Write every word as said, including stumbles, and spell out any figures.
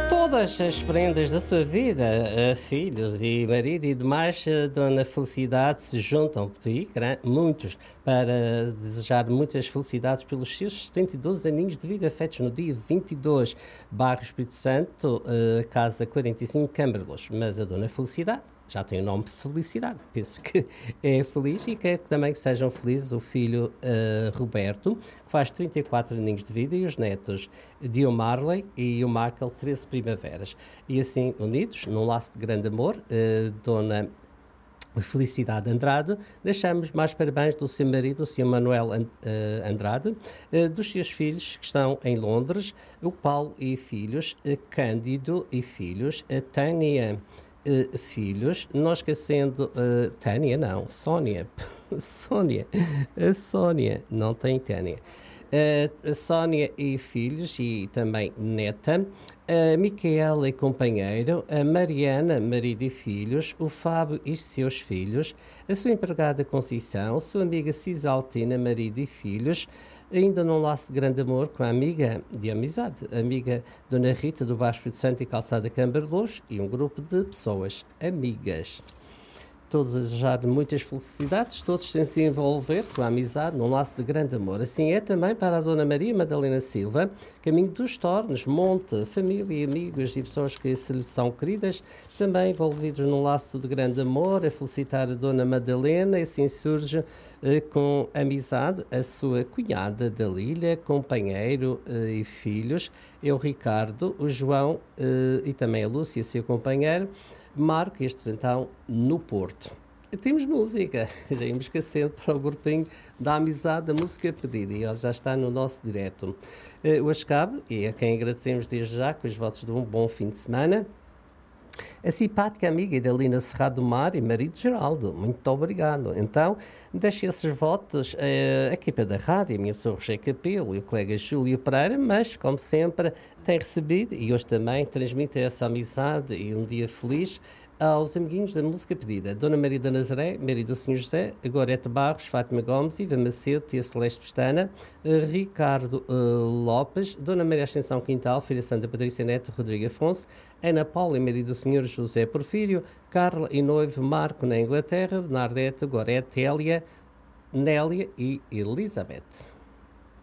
Todas as prendas da sua vida, eh, filhos e marido e demais, eh, Dona Felicidade, se juntam por ti, gra- muitos, para desejar muitas felicidades pelos seus setenta e dois aninhos de vida, feitos no dia vinte e dois, bairro Espírito Santo, eh, casa quarenta e cinco, Câmara. Mas a Dona Felicidade já tem o nome de Felicidade. Penso que é feliz e quer que também sejam felizes o filho eh, Roberto, que faz trinta e quatro aninhos de vida, e os netos Dio Marley e o Michael, treze primaveras. E assim, unidos, num laço de grande amor, eh, Dona Felicidade Andrade, deixamos mais parabéns do seu marido, o senhor Manuel An- eh, Andrade, eh, dos seus filhos que estão em Londres, o Paulo e filhos, eh, Cândido e filhos, a Tânia eh, filhos, não esquecendo, eh, Tânia não, Sónia, Sónia, a Sónia, não tem Tânia. Eh, a Sónia e filhos e também neta, a Micaela e companheiro, a Mariana, marido e filhos, o Fábio e seus filhos, a sua empregada Conceição, a sua amiga Cisaltina, marido e filhos, ainda num laço de grande amor com a amiga de amizade, a amiga Dona Rita do Baixo Espírito Santo e Calçada Câmara de Lourdes, e um grupo de pessoas amigas. Todos a desejar muitas felicidades, todos sem se envolver com a amizade num laço de grande amor. Assim é também para a Dona Maria Madalena Silva, caminho dos Tornos, Monte, família e amigos e pessoas que se lhe são queridas, também envolvidos num laço de grande amor, a felicitar a Dona Madalena, e assim surge eh, com amizade a sua cunhada Dalília, companheiro eh, e filhos, é o Ricardo, o João eh, e também a Lúcia, seu companheiro, Marco, estes então no Porto. Temos música, já íamos esquecendo para o grupinho da amizade, da música pedida, e ele já está no nosso direto. Uh, o Ascabe, e a quem agradecemos desde já, com os votos de um bom fim de semana. A simpática amiga Idalina Serrado do Mar e marido Geraldo, muito obrigado. Então, deixo esses votos eh, a equipa da rádio, a minha pessoa Roger Capelo e o colega Júlio Pereira, mas, como sempre, tem recebido e hoje também transmite essa amizade e um dia feliz aos amiguinhos da música pedida. Dona Maria da Nazaré, marido do senhor José, Gorete Barros, Fátima Gomes, Iva Macedo, Tia Celeste Pestana, eh, Ricardo eh, Lopes, Dona Maria Ascensão Quintal, Filha Santa Patrícia Neto, Rodrigo Afonso, Ana Paula e marido do senhor José Porfírio, Carla e noivo Marco na Inglaterra, Nardete, Gorete, Hélia, Nélia e Elizabeth.